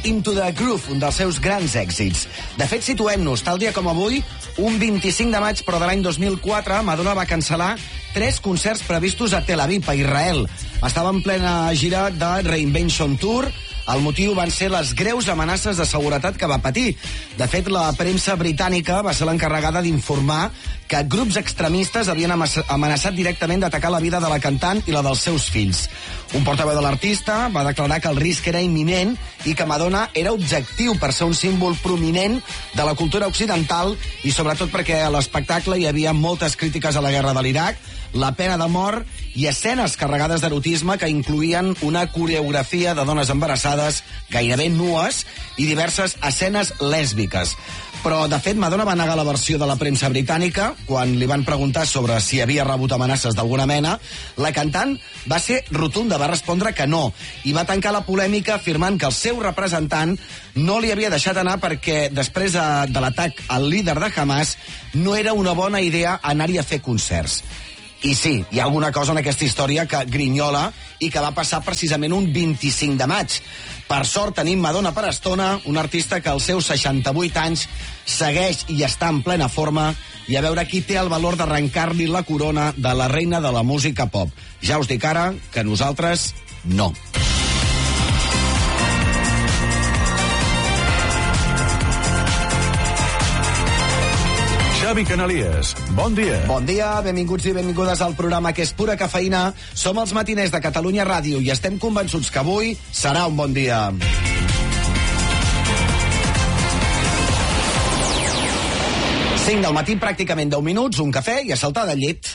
Into the Groove, un dels seus grans èxits. De fet, situem-nos, tal dia com avui, un 25 de maig, però de l'any 2004, Madonna va cancel·lar 3 concerts previstos a Tel Aviv, a Israel. Estava en plena gira de Reinvention Tour. El motiu van ser les greus amenaces de seguretat que va patir. De fet, la premsa britànica va ser l'encarregada d'informar que grups extremistes havien amenaçat directament d'atacar la vida de la cantant i la dels seus fills. Un portaveu de l'artista va declarar que el risc era imminent i que Madonna era objectiu per ser un símbol prominent de la cultura occidental i sobretot perquè a l'espectacle hi havia moltes crítiques a la guerra de l'Iraq, la pena de mort i escenes carregades d'erotisme que incloïen una coreografia de dones embarassades gairebé nues i diverses escenes lèsbiques. Però, de fet, Madonna va negar la versió de la premsa britànica. Quan li van preguntar sobre si havia rebut amenaces d'alguna mena, la cantant va ser rotunda, va respondre que no, i va tancar la polèmica afirmant que el seu representant no li havia deixat anar perquè, després de l'atac al líder de Hamas, no era una bona idea anar-hi a fer concerts. I sí, hi ha alguna cosa en aquesta història que grinyola i que va passar precisament un 25 de maig. Per sort tenim Madonna per estona, un artista que als seus 68 anys segueix i està en plena forma, i a veure qui té el valor d'arrencar-li la corona de la reina de la música pop. Ja us dic ara que nosaltres no. Xavi Canalies, bon dia. Bon dia, benvinguts i benvingudes al programa que és pura cafeïna. Som els matiners de Catalunya Ràdio i estem convençuts que avui serà un bon dia. Cinc del matí, pràcticament 10 minuts, un cafè i a saltar del llit.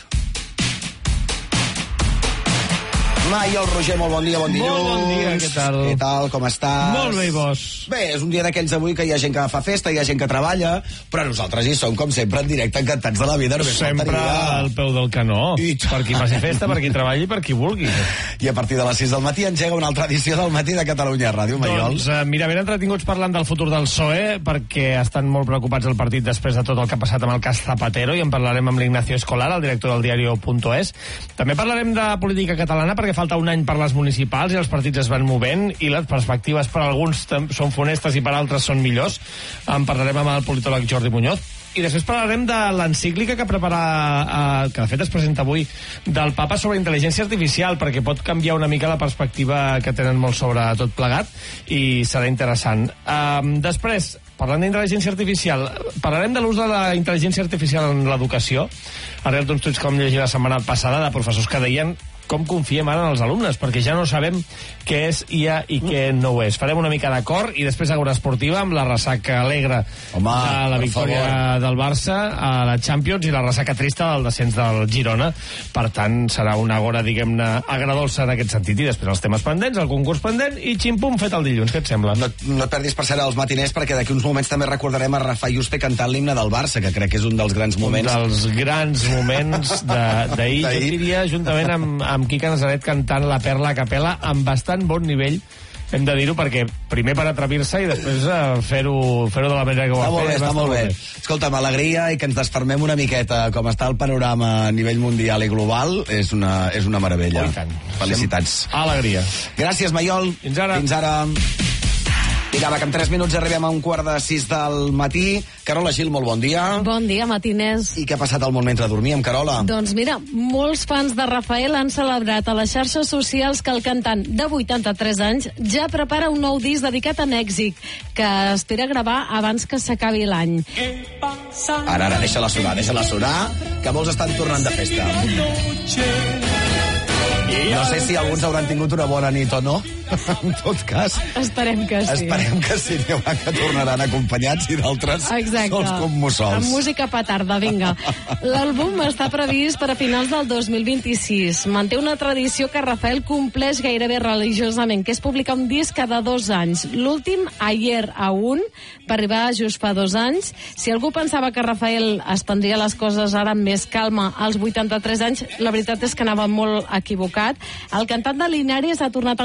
I el Roger, molt bon dia, bon dilluns. Molt bon dia, què tal? Què tal, com estàs? Molt bé, i vos? Bé, és un dia d'aquells avui que hi ha gent que fa festa, hi ha gent que treballa, però nosaltres hi som, com sempre, en directe, encantats de la vida. Sempre al peu del canó. Per qui faci festa, per qui treballi, per qui vulgui. I a partir de les 6 del matí engega una altra edició del Matí de Catalunya Ràdio, Maiol. Doncs, mira, ben entretinguts parlant del futur del PSOE, perquè estan molt preocupats el partit després de tot el que ha passat amb el cas Zapatero, i en parlarem amb l'Ignacio Escolar, el director del diario.es. També parlarem de política catalana, perquè falta un any per les municipals i els partits es van movent i les perspectives per alguns són funestes i per altres són millors. En parlarem amb el politòleg Jordi Muñoz. I després parlarem de l'encíclica que prepara, que de fet es presenta avui, del papa sobre intel·ligència artificial, perquè pot canviar una mica la perspectiva que tenen molt sobre tot plegat i serà interessant. Després, parlant d'intel·ligència artificial, parlarem de l'ús de la intel·ligència artificial en l'educació, arrel d'uns tuits que vam llegir la setmana passada de professors que deien com confiem ara en els alumnes, perquè ja no sabem què és IA i què no ho és. Farem una mica d'acord i després agora esportiva amb la ressaca alegre de la victòria del Barça a la Champions i la ressaca trista del descens del Girona. Per tant, serà una agora, diguem-ne, agradolça en aquest sentit. I després els temes pendents, el concurs pendent i xim-pum fet el dilluns. Què et sembla? No et perdis per ser als matiners, perquè d'aquí uns moments també recordarem a Rafa Juste cantant l'himne del Barça, que crec que és un dels grans moments. Un dels grans moments d'ahir, jo diria, juntament amb Quica Nazaret cantant La Perla a capella amb bastant bon nivell, hem de dir-ho, perquè primer per atrevir-se i després fer-ho de la manera que ho va fer. Està molt bé. Escolta'm, alegria i que ens desfermem una miqueta com està el panorama a nivell mundial i global és una meravella. Oh, i tant. Felicitats. Alegria. Gràcies, Maiol. Fins ara. Fins ara. Vinga, va, que en 3 minuts arribem a 5:45 del matí. Carola Gil, molt bon dia. Bon dia, matiners. I què ha passat al món mentre dormíem, Carola? Doncs mira, molts fans de Rafael han celebrat a les xarxes socials que el cantant de 83 anys ja prepara un nou disc dedicat a Mèxic, que espera gravar abans que s'acabi l'any. Ara, deixa-la sonar, que molts estan tornant de festa. No sé si alguns hauran tingut una bona nit o no, en tot cas. Esperem que sí. Esperem que sí, que tornaran acompanyats i d'altres sols com mussols. Amb música petarda, vinga. L'àlbum està previst per a finals del 2026. Manté una tradició que Rafael compleix gairebé religiosament, que és publicar un disc cada 2 anys. L'últim, Ayer Aún, va arribar just fa 2 anys. Si algú pensava que Rafael es prendria les coses ara amb més calma als 83 anys, la veritat és que anava molt equivocat. El cantant de Linares ha tornat als escenaris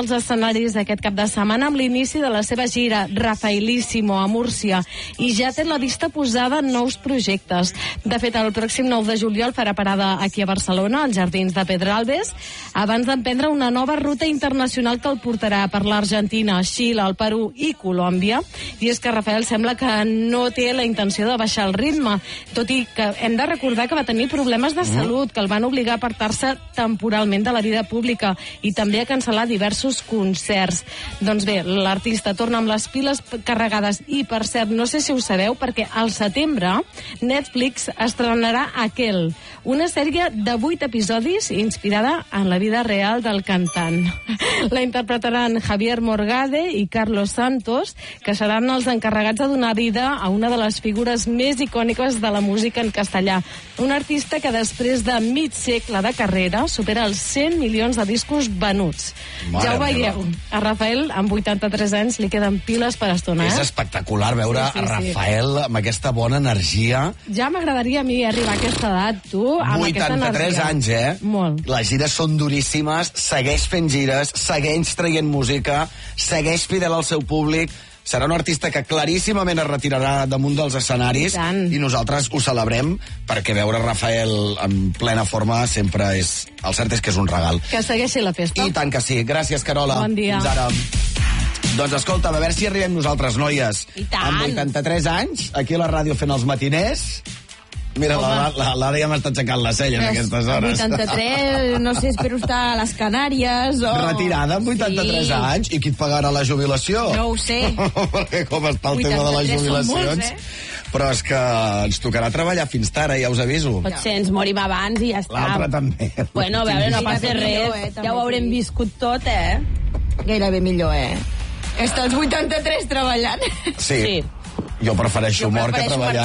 escenaris aquest cap de setmana amb l'inici de la seva gira Rafaelísimo a Múrcia i ja té la vista posada en nous projectes. De fet, el pròxim 9 de juliol farà parada aquí a Barcelona, als Jardins de Pedralbes, abans d'emprendre una nova ruta internacional que el portarà per l'Argentina, Xile, el Perú i Colòmbia. I és que Rafael sembla que no té la intenció de baixar el ritme, tot i que hem de recordar que va tenir problemes de salut que el van obligar a apartar-se temporalment de la vida pública i també a cancel·lar diversos concerts. Doncs bé, l'artista torna amb les piles carregades i, per cert, no sé si ho sabeu, perquè al setembre Netflix estrenarà Aquel, una sèrie de 8 episodis inspirada en la vida real del cantant. La interpretaran Javier Morgade i Carlos Santos, que seran els encarregats de donar vida a una de les figures més icòniques de la música en castellà. Un artista que després de mig segle de carrera supera els 100 milions de discos venuts. Mare ja ho veieu. A Rafael, amb 83 anys, li queden piles per estona, És espectacular veure a Rafael amb aquesta bona energia. Ja m'agradaria a mi arribar a aquesta edat, tu, amb aquesta energia. 83 anys, eh? Molt. Les gires són duríssimes, segueix fent gires, segueix traient música, segueix fidel al seu públic. Serà un artista que claríssimament es retirarà damunt dels escenaris i nosaltres ho celebrem, perquè veure Rafael en plena forma sempre és... El cert és que és un regal. Que segueixi la festa. I tant que sí. Gràcies, Carola. Bon dia. Fins ara. Doncs escolta, a veure si arribem nosaltres, noies. I tant. Amb 83 anys, aquí a la ràdio fent els matiners. Mira, l'Ada ja m'està aixecant les celles a aquestes hores. 83, no sé, espero estar a les Canàries o... Retirada amb 83 anys? I qui et pagarà la jubilació? No ho sé. Perquè com està el tema de les jubilacions... Però és que ens tocarà treballar fins tard, ja us aviso. Potser ens morim abans i ja està. L'altre també. Bueno, a veure, no passa res. Ja ho haurem viscut tot, Gairebé millor, Està als 83 treballant. Sí. Jo prefereixo mort que treballar.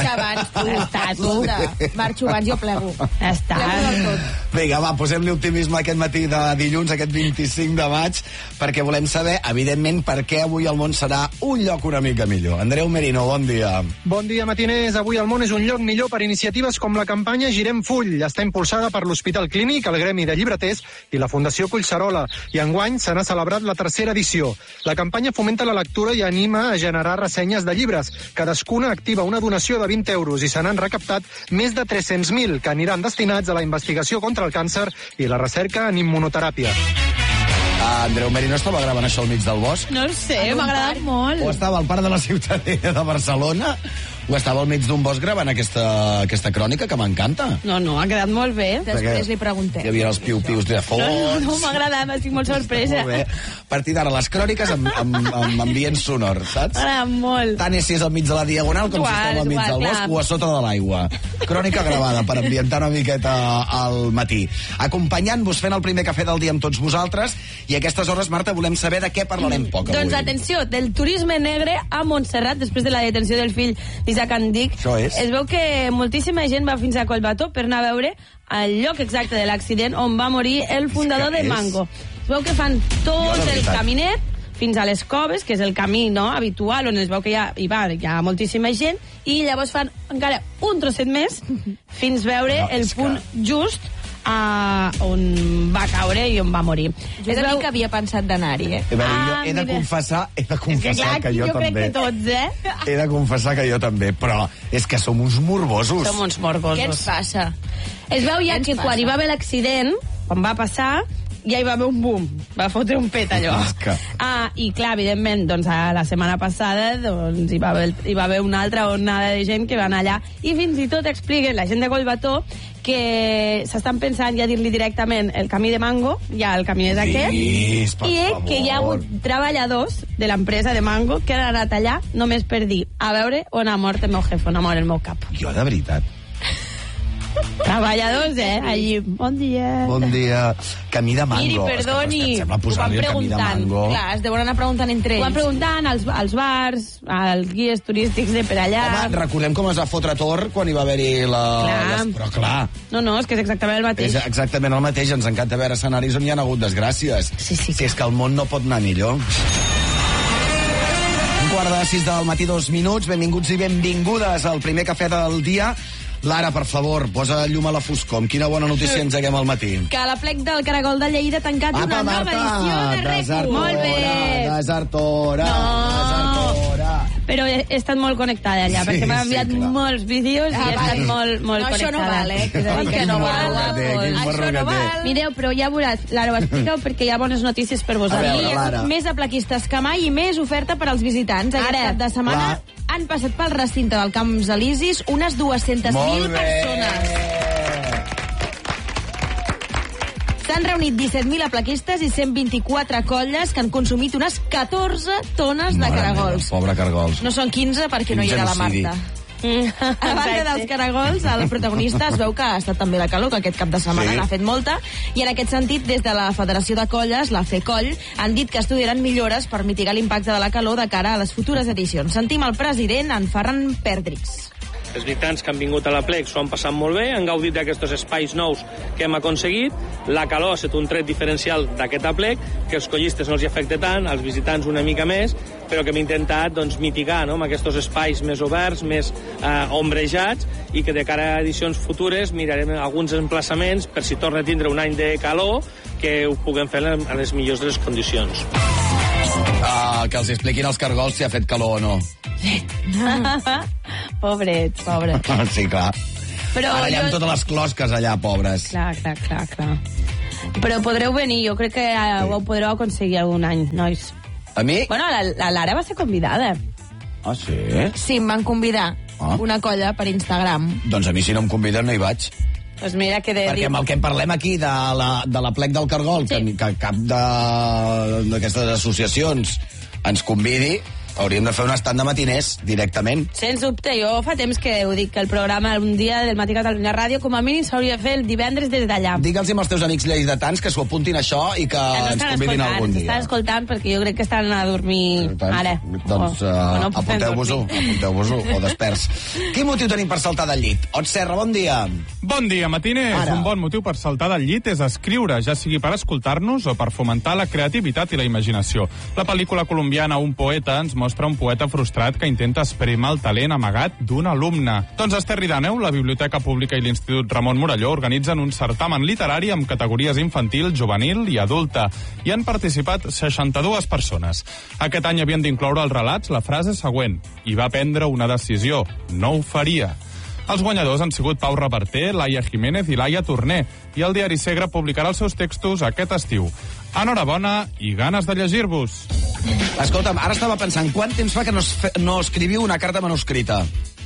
Marxo abans, jo plego. Ja està. Vinga, va, posem-li optimisme aquest matí de dilluns, aquest 25 de maig, perquè volem saber, evidentment, per què avui el món serà un lloc una mica millor. Andreu Merino, bon dia. Bon dia, matiners. Avui el món és un lloc millor per iniciatives com la campanya Girem Full. Està impulsada per l'Hospital Clínic, el Gremi de Llibreters i la Fundació Collserola. I enguany se n'ha celebrat la 3a edició. La campanya fomenta la lectura i anima a generar ressenyes de llibres. Cadascuna activa una donació de 20 euros i se n'han recaptat més de 300.000 que aniran destinats a la investigació contra el càncer i la recerca en immunoteràpia. Andreu Merino estava gravant això al mig del bosc? No ho sé, m'ha agradat molt. O estava al Parc de la Ciutadella de Barcelona? O estava al mig d'un bosc gravant aquesta crònica, que m'encanta? No, ha quedat molt bé. Després li preguntem. Hi havia els piu-pius de fons. No, m'ha agradat, estic molt sorpresa. Molt bé. A partir d'ara, les cròniques amb ambient sonor, saps? M'ha agradat molt. Tant és si és al mig de la Diagonal com si esteu al mig del bosc o a sota de l'aigua. Crònica gravada per ambientar una miqueta al matí. Acompanyant-vos fent el primer cafè del dia amb tots vosaltres, i a aquestes hores, Marta, volem saber de què parlarem poc avui. Doncs atenció, del turisme negre a Montserrat després de la detenció del fill d'Isaac Andic. Això és. Es veu que moltíssima gent va fins a Collbató per anar a veure el lloc exacte de l'accident on va morir el fundador de Mango. Es veu que fan tot el caminet fins a les coves, que és el camí habitual, on es veu que hi ha moltíssima gent, i llavors fan encara un trosset més fins veure el punt just on va caure i on va morir. Jo he de dir que havia pensat d'anar-hi, He de confessar que jo també. Crec que tots, He de confessar que jo també, però és que som uns morbosos. Som uns morbosos. Què ens passa? Es veu ja que quan hi va haver l'accident, quan va passar, ja hi va haver un boom, va fotre un pet allò. I clar, evidentment, doncs la setmana passada doncs, hi va haver una altra onada de gent que va anar allà, i fins i tot expliquen la gent de Collbató que s'estan pensant ja dir-li directament el camí de Mango, ja el camí és aquest, i que hi ha hagut treballadors de l'empresa de Mango que han anat allà només per dir a veure on ha mort el meu jefe, on ha mort el meu cap. Jo, de veritat. Treballadors, allí. Bon dia. Bon dia. Camí de Mango. Miri, perdoni. És que em sembla posar-li el camí de Mango. Clar, es deuen anar preguntant entre ells. Ho van preguntant als bars, als guies turístics de per allà. Home, recordem com es va fotre Tor quan hi va haver-hi Però clar... No, és que és exactament el mateix. És exactament el mateix. Ens encanta veure escenaris on hi ha hagut desgràcies. Sí. Si és que el món no pot anar millor. 5:45 del matí, 2 minuts. Benvinguts i benvingudes al primer cafè del dia Lara, per favor, posa llum a la foscor. Amb quina bona notícia ens haguem al matí. Que la plec del Caragol de Lleida ha tancat una nova edició de Recu. Molt bé. Desertora. Però he estat molt connectada allà, perquè m'han enviat molts vídeos i he estat molt connectada. Això no val, que no val. Això no val. Mireu, però ja veuràs, Lara, ho expliqueu perquè hi ha bones notícies per vosaltres. A veure, Lara. Més aplaquistes que mai i més oferta per als visitants. Aquest cap de setmana han passat pel recinte del Camps Elisis unes 200.000 persones. S'han reunit 17.000 aplaquistes i 124 colles que han consumit unes 14 tones de caragols. Pobre caragols. No són 15 perquè no hi era la Marta. A banda dels caragols, el protagonista es veu que ha estat també la calor, que aquest cap de setmana n'ha fet molta, i en aquest sentit, des de la Federació de Colles, la FECOLL, han dit que estudiaran millores per mitigar l'impacte de la calor de cara a les futures edicions. Sentim el president, en Ferran Perdrix. Els visitants que han vingut a la plec s'ho han passat molt bé, han gaudit d'aquests espais nous que hem aconseguit. La calor ha estat un tret diferencial d'aquesta plec, que els collistes no els afecta tant, als visitants una mica més, però que hem intentat mitigar amb aquests espais més oberts, més ombrejats, i que de cara a edicions futures mirarem alguns emplaçaments per si torna a tindre un any de calor que ho puguem fer en les millors de les condicions. Que els expliquin els cargols si ha fet calor o no. Pobrets. Sí, clar. Però ara hi ha totes les closques allà, pobres. Clar. Però podreu venir, jo crec que ho podreu aconseguir algun any, nois. A mi? Bueno, la Lara va ser convidada. Ah, sí? Sí, em van convidar una colla per Instagram. Doncs a mi si no em conviden no hi vaig. Pues mira que perquè amb el que en parlem aquí de la plec del Cargol, que cap d'aquestes associacions ens convidi, hauríem de fer un estand de matiners directament. Sens dubte, jo fa temps que ho dic, que el programa un dia del Matí Catalunya Ràdio com a mínim s'hauria de fer el divendres des d'allà. Digue'ls amb els teus amics lleidatans que s'ho apuntin això i que ens convidin algun dia. Estan escoltant perquè jo crec que estan a dormir ara. Doncs apunteu-vos-ho, o desperts. Quin motiu tenim per saltar del llit? Ot Serra, bon dia. Bon dia, matiners. Un bon motiu per saltar del llit és escriure, ja sigui per escoltar-nos o per fomentar la creativitat i la imaginació. La pel·lícula colombiana Un poeta ens mostra un poeta frustrat que intenta esprémer el talent amagat d'un alumne. Doncs a Esterri d'Àneu, la Biblioteca Pública i l'Institut Ramon Muralló organitzen un certamen literari amb categories infantil, juvenil i adulta. Hi han participat 62 persones. Aquest any havien d'incloure els relats la frase següent: i va prendre una decisió, no ho faria. Els guanyadors han sigut Pau Reverter, Laia Jiménez i Laia Torner, i el diari Segre publicarà els seus textos aquest estiu. Enhorabona i ganes de llegir-vos. Escolta'm, ara estava pensant, quant temps fa que no escriviu una carta manuscrita?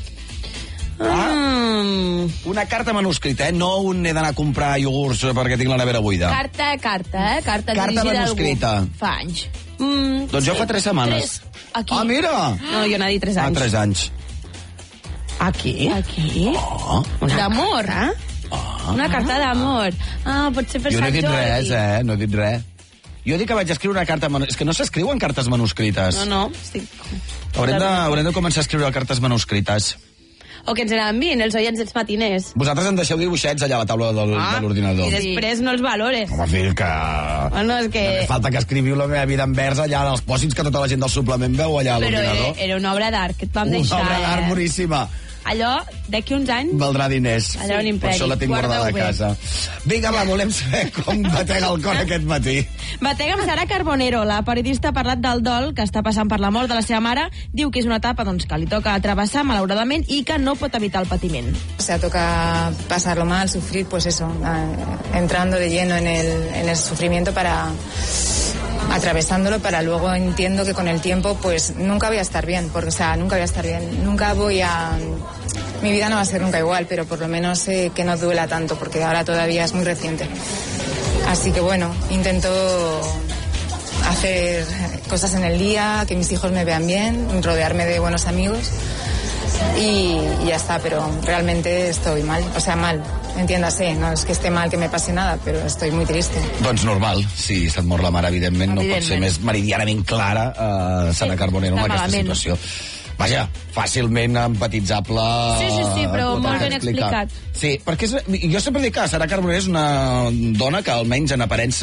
Una carta manuscrita, no un he d'anar a comprar iogurts perquè tinc la nevera buida. Carta manuscrita. Fa anys. Doncs jo fa 3 setmanes. Aquí. Ah, mira! No, jo n'he dit 3 anys. 3 anys. Aquí? D'amor? Una carta d'amor. Potser per Jo no Sant he dit Jordi. res, no he dit res. Jo dic que vaig escriure una carta... És que no s'escriuen cartes manuscrites. No. Haurem de començar a escriure cartes manuscrites. O que ens n'envien els oients dels matiners. Vosaltres em deixeu dibuixets allà a la taula de l'ordinador. I després no els valores. Home, fill, que... Bueno, és que... No falta que escriviu la meva vida en vers allà en els pòsits que tota la gent del suplement veu allà a l'ordinador. Però era una obra d'art que et vam deixar. Una obra d'art boníssima. Allò, d'aquí uns anys... Valdrà diners. Allò un imperi. Per això la tinc guardada a casa. Vinga, va, volem saber com batega el cor aquest matí. Batega amb Sara Carbonero. La periodista ha parlat del dol que està passant per la mort de la seva mare. Diu que és una etapa que li toca travessar, malauradament, i que no pot evitar el patiment. O sea, toca pasarlo mal, sufrir, pues eso, entrando de lleno en el sufrimiento para... atravesándolo para luego entiendo que con el tiempo pues nunca voy a estar bien, porque o sea, nunca voy a estar bien, nunca voy a... Mi vida no va a ser nunca igual, pero por lo menos que no duela tanto, porque ahora todavía es muy reciente. Así que bueno, intento hacer cosas en el día, que mis hijos me vean bien, rodearme de buenos amigos y ya está, pero realmente estoy mal, o sea, mal. Entiéndase, no és que esté mal que me pase nada, però estoy muy triste. Doncs normal, si se't mor la mare, evidentment, no pot ser més meridianament clara Sara Carbonero en aquesta situació. Vaja, fàcilment empatitzable. Sí, però molt ben explicat. Sí, perquè jo sempre dic que Sara Carbonero és una dona que, almenys en aparença,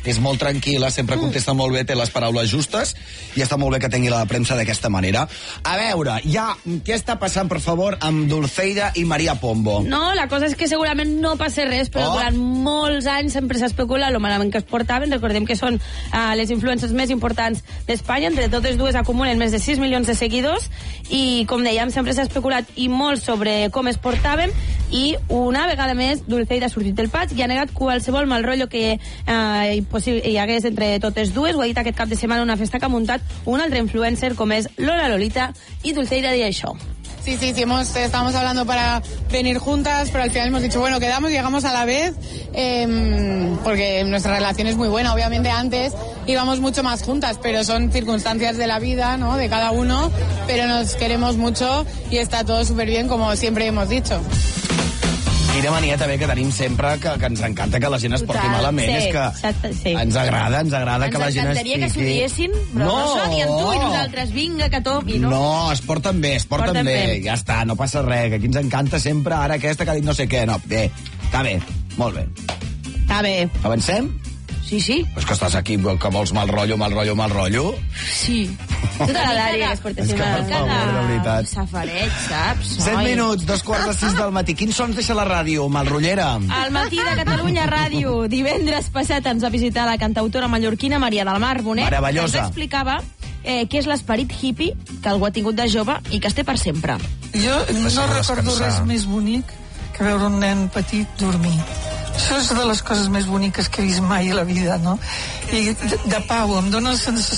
és molt tranquil·la, sempre contesta molt bé, té les paraules justes, i està molt bé que tingui la premsa d'aquesta manera. A veure, què està passant, per favor, amb Dulceida i Maria Pombo? No, la cosa és que segurament no passa res, però durant molts anys sempre s'ha especulat lo malament que es portaven. Recordem que són les influencers més importants d'Espanya, entre totes dues acumulen més de 6 milions de seguidors, i com dèiem, sempre s'ha especulat i molt sobre com es portaven, i una vegada més Dulceida ha sortit del pas i ha negat qualsevol mal rotllo que hi hagués entre totes dues. Ho ha dit aquest cap de setmana en una festa que ha muntat un altre influencer com és Lola Lolita, i Dulceida deia això. Sí, estábamos hablando para venir juntas, pero al final hemos dicho, bueno, quedamos y llegamos a la vez, porque nuestra relación es muy buena. Obviamente antes íbamos mucho más juntas, pero son circunstancias de la vida, ¿no?, de cada uno, pero nos queremos mucho y está todo súper bien, como siempre hemos dicho. Quina mania també que tenim sempre, que ens encanta que la gent es porti malament. Sí, és que sí. ens agrada que la gent es encantaria que s'ho diessin, però no són, i en tu i nosaltres, vinga, que toqui, no? No, es porten bé, ja està, no passa res, que aquí ens encanta sempre, ara aquesta que ha dit no sé què, no, bé, està bé, molt bé. Està bé. Avancem? Sí. És que estàs aquí, que vols mal rotllo? Sí. Tu t'agradaria que es portessin per favor, de veritat. Safareig, saps? 7 minuts, 2:45 del matí. Quins sons deixa la ràdio, Malrotllera? Al matí de Catalunya Ràdio, divendres passat ens va visitar la cantautora mallorquina Maria del Mar Bonet, meravellosa, que ens explicava què és l'esperit hippie, que algú ha tingut de jove i que es té per sempre. Jo no recordo res més bonic que veure un nen petit dormir. Això és de les coses més boniques que he vist mai a la vida, no? I de pau, em dóna la sensació